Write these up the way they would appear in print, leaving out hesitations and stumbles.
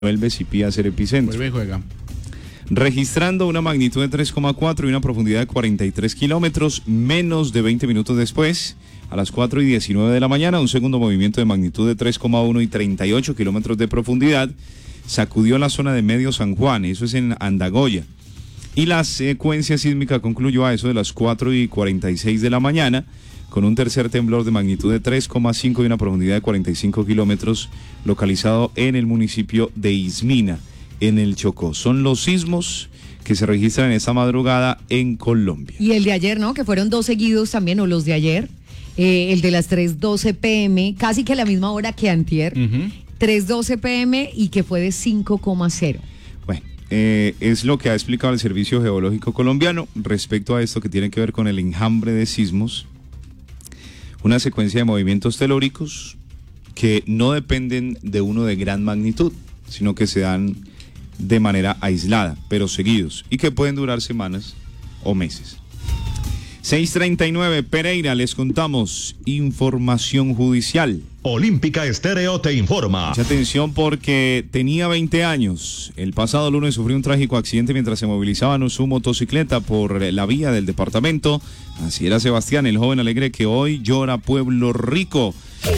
vuelve Sipí a ser epicentro. Vuelve y juega. Registrando una magnitud de 3,4 y una profundidad de 43 kilómetros, menos de 20 minutos después, a las 4:19 de la mañana, un segundo movimiento de magnitud de 3,1 y 38 kilómetros de profundidad sacudió la zona de Medio San Juan, eso es en Andagoya. Y la secuencia sísmica concluyó a eso de las 4:46 de la mañana, con un tercer temblor de magnitud de 3,5 y una profundidad de 45 kilómetros, localizado en el municipio de Ismina, en el Chocó. Son los sismos que se registran en esta madrugada en Colombia. Y el de ayer, ¿no? Que fueron dos seguidos también, o los de ayer. El de las 3:12 p.m., casi que a la misma hora que antier. 3:12 p.m. y que fue de 5,0. Bueno, es lo que ha explicado el Servicio Geológico Colombiano respecto a esto que tiene que ver con el enjambre de sismos. Una secuencia de movimientos telúricos que no dependen de uno de gran magnitud, sino que se dan de manera aislada, pero seguidos, y que pueden durar semanas o meses. 6:39, Pereira, les contamos información judicial. Olímpica Estéreo te informa. Mucha atención porque tenía 20 años. El pasado lunes sufrió un trágico accidente mientras se movilizaba en su motocicleta por la vía del departamento. Así era Sebastián, el joven alegre que hoy llora Pueblo Rico.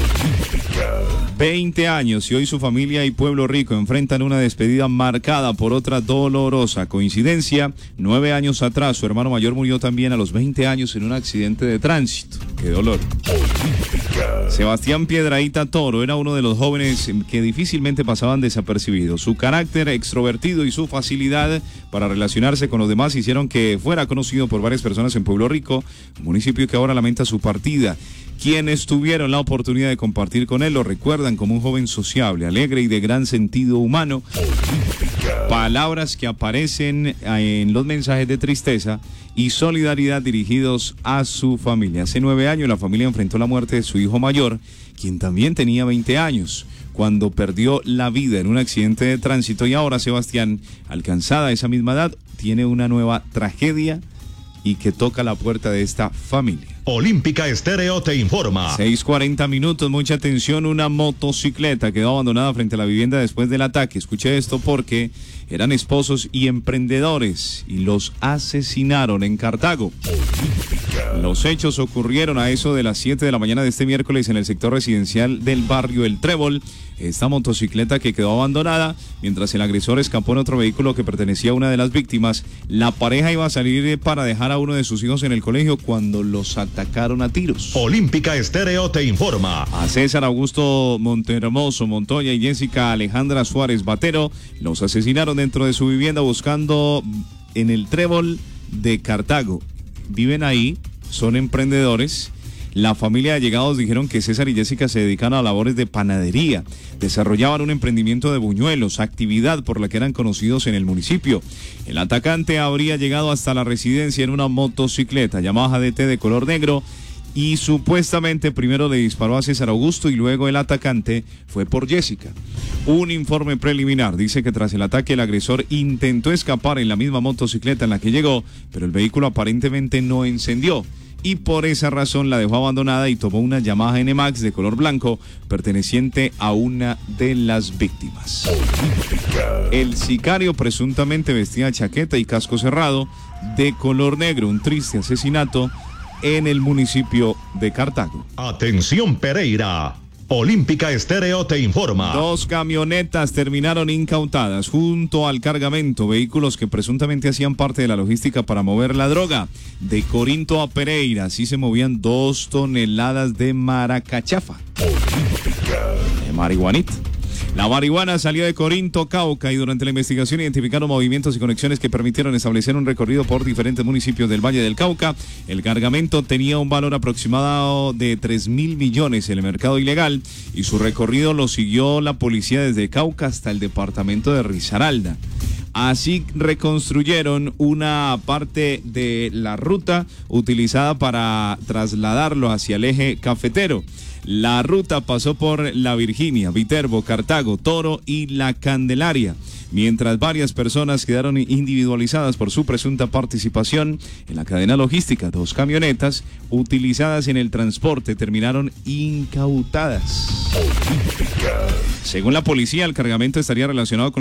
20 años y hoy su familia y Pueblo Rico enfrentan una despedida marcada por otra dolorosa coincidencia. 9 años atrás su hermano mayor murió también a los 20 años en un accidente de tránsito. ¡Qué dolor! Sebastián Piedrahíta Toro era uno de los jóvenes que difícilmente pasaban desapercibidos. Su carácter extrovertido y su facilidad para relacionarse con los demás hicieron que fuera conocido por varias personas en Pueblo Rico, municipio que ahora lamenta su partida. Quienes tuvieron la oportunidad de compartir con él lo recuerdan como un joven sociable, alegre y de gran sentido humano. Palabras que aparecen en los mensajes de tristeza y solidaridad dirigidos a su familia. Hace 9 años la familia enfrentó la muerte de su hijo mayor, quien también tenía 20 años, cuando perdió la vida en un accidente de tránsito, y ahora Sebastián, alcanzada esa misma edad, tiene una nueva tragedia y que toca la puerta de esta familia. Olímpica Estéreo te informa. 6:40 minutos, mucha atención, una motocicleta quedó abandonada frente a la vivienda después del ataque. Escuché esto porque eran esposos y emprendedores y los asesinaron en Cartago. Los hechos ocurrieron a eso de las 7 de la mañana de este miércoles en el sector residencial del barrio El Trébol. Esta motocicleta que quedó abandonada mientras el agresor escapó en otro vehículo que pertenecía a una de las víctimas. La pareja iba a salir para dejar a uno de sus hijos en el colegio cuando los atacaron a tiros. Olímpica Estéreo te informa. A César Augusto Montehermoso Montoya y Jessica Alejandra Suárez Batero los asesinaron dentro de su vivienda buscando en el Trébol de Cartago. Viven ahí, son emprendedores. La familia de allegados dijeron que César y Jessica se dedican a labores de panadería, desarrollaban un emprendimiento de buñuelos, actividad por la que eran conocidos en el municipio. El atacante habría llegado hasta la residencia en una motocicleta Yamaha DT de color negro y supuestamente primero le disparó a César Augusto y luego el atacante fue por Jessica. Un informe preliminar dice que tras el ataque el agresor intentó escapar en la misma motocicleta en la que llegó, pero el vehículo aparentemente no encendió. Y por esa razón la dejó abandonada y tomó una Yamaha NMAX de color blanco perteneciente a una de las víctimas. El sicario presuntamente vestía chaqueta y casco cerrado de color negro, un triste asesinato en el municipio de Cartago. Atención Pereira. Olímpica Estéreo te informa. 2 camionetas terminaron incautadas junto al cargamento, vehículos que presuntamente hacían parte de la logística para mover la droga. De Corinto a Pereira, así se movían 2 toneladas de maracachafa, de marihuanita. La marihuana salió de Corinto, Cauca, y durante la investigación identificaron movimientos y conexiones que permitieron establecer un recorrido por diferentes municipios del Valle del Cauca. El cargamento tenía un valor aproximado de 3.000 millones en el mercado ilegal y su recorrido lo siguió la policía desde Cauca hasta el departamento de Risaralda. Así reconstruyeron una parte de la ruta utilizada para trasladarlo hacia el eje cafetero. La ruta pasó por La Virginia, Viterbo, Cartago, Toro y La Candelaria. mientras varias personas quedaron individualizadas por su presunta participación en la cadena logística. 2 camionetas utilizadas en el transporte terminaron incautadas. Según la policía, el cargamento estaría relacionado con